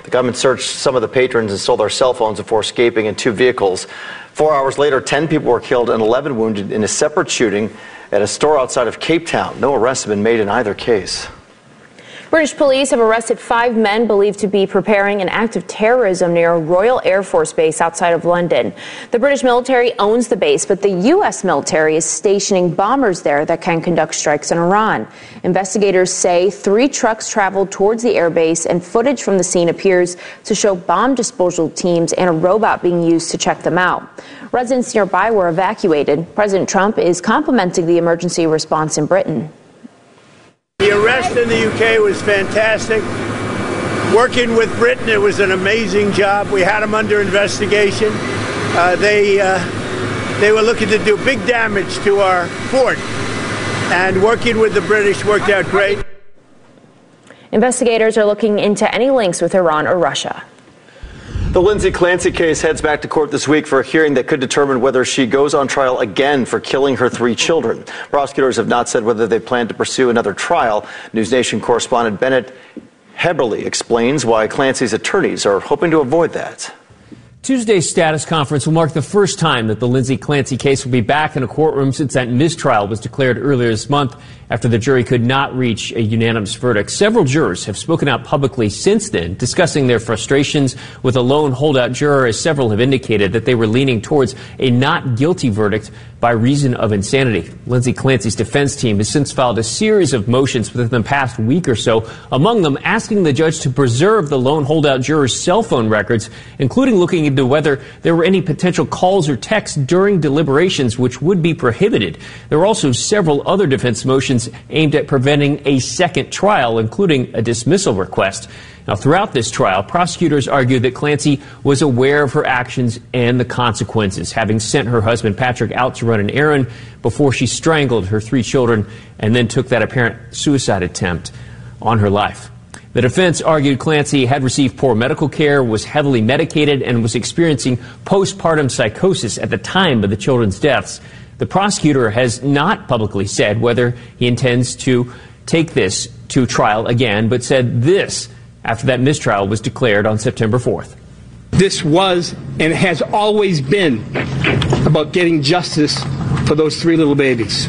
The gunman searched some of the patrons and stole their cell phones before escaping in 2 vehicles. 4 hours later, 10 people were killed and 11 wounded in a separate shooting at a store outside of Cape Town. No arrests have been made in either case. British police have arrested 5 men believed to be preparing an act of terrorism near a Royal Air Force base outside of London. The British military owns the base, but the U.S. military is stationing bombers there that can conduct strikes in Iran. Investigators say 3 trucks traveled towards the airbase, and footage from the scene appears to show bomb disposal teams and a robot being used to check them out. Residents nearby were evacuated. President Trump is complimenting the emergency response in Britain. The arrest in the UK was fantastic. Working with Britain, it was an amazing job. We had them under investigation. They were looking to do big damage to our fort, and working with the British worked out great. Investigators are looking into any links with Iran or Russia. The Lindsay Clancy case heads back to court this week for a hearing that could determine whether she goes on trial again for killing her 3 children. Prosecutors have not said whether they plan to pursue another trial. News Nation correspondent Bennett Heberly explains why Clancy's attorneys are hoping to avoid that. Tuesday's status conference will mark the first time that the Lindsay Clancy case will be back in a courtroom since that mistrial was declared earlier this month after the jury could not reach a unanimous verdict. Several jurors have spoken out publicly since then, discussing their frustrations with a lone holdout juror, as several have indicated that they were leaning towards a not guilty verdict by reason of insanity. Lindsay Clancy's defense team has since filed a series of motions within the past week or so, among them asking the judge to preserve the lone holdout juror's cell phone records, including looking into whether there were any potential calls or texts during deliberations which would be prohibited. There were also several other defense motions aimed at preventing a second trial, including a dismissal request. Now, throughout this trial, prosecutors argued that Clancy was aware of her actions and the consequences, having sent her husband Patrick out to run an errand before she strangled her 3 children and then took that apparent suicide attempt on her life. The defense argued Clancy had received poor medical care, was heavily medicated, and was experiencing postpartum psychosis at the time of the children's deaths. The prosecutor has not publicly said whether he intends to take this to trial again, but said this after that mistrial was declared on September 4th. This was and has always been about getting justice for those 3 little babies.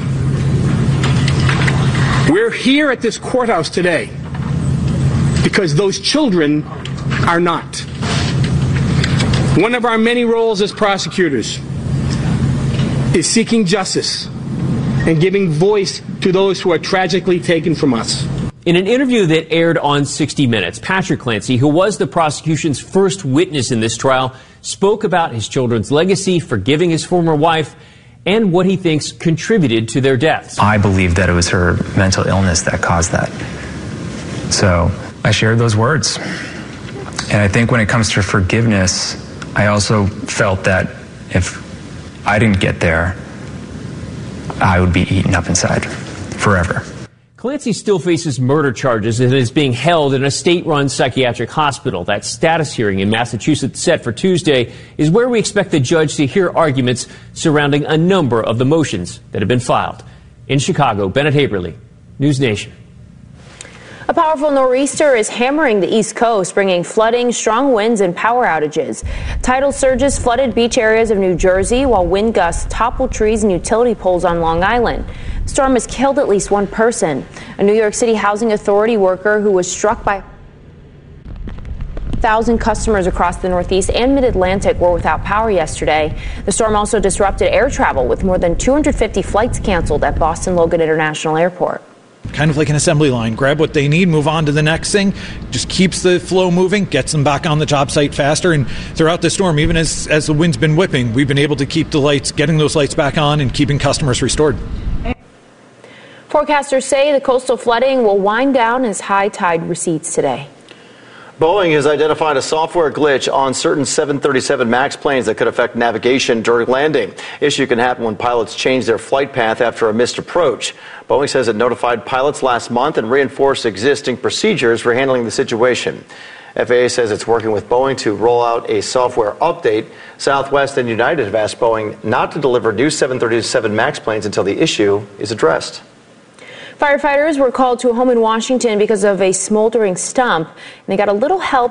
We're here at this courthouse today because those children are not. One of our many roles as prosecutors is seeking justice and giving voice to those who are tragically taken from us. In an interview that aired on 60 Minutes, Patrick Clancy, who was the prosecution's first witness in this trial, spoke about his children's legacy, forgiving his former wife, and what he thinks contributed to their deaths. I believe that it was her mental illness that caused that. So I shared those words. And I think when it comes to forgiveness, I also felt that if I didn't get there, I would be eaten up inside forever. Clancy still faces murder charges and is being held in a state-run psychiatric hospital. That status hearing in Massachusetts set for Tuesday is where we expect the judge to hear arguments surrounding a number of the motions that have been filed. In Chicago, Bennett Haberly, News Nation. A powerful nor'easter is hammering the East Coast, bringing flooding, strong winds, and power outages. Tidal surges flooded beach areas of New Jersey, while wind gusts toppled trees and utility poles on Long Island. The storm has killed at least 1 person. A New York City Housing Authority worker who was struck by 1,000 customers across the Northeast and Mid-Atlantic were without power yesterday. The storm also disrupted air travel, with more than 250 flights canceled at Boston Logan International Airport. Kind of like an assembly line. Grab what they need, move on to the next thing. Just keeps the flow moving, gets them back on the job site faster. And throughout the storm, even as the wind's been whipping, we've been able to keep the lights, getting those lights back on and keeping customers restored. Forecasters say the coastal flooding will wind down as high tide recedes today. Boeing has identified a software glitch on certain 737 MAX planes that could affect navigation during landing. Issue can happen when pilots change their flight path after a missed approach. Boeing says it notified pilots last month and reinforced existing procedures for handling the situation. FAA says it's working with Boeing to roll out a software update. Southwest and United have asked Boeing not to deliver new 737 MAX planes until the issue is addressed. Firefighters were called to a home in Washington because of a smoldering stump, and they got a little help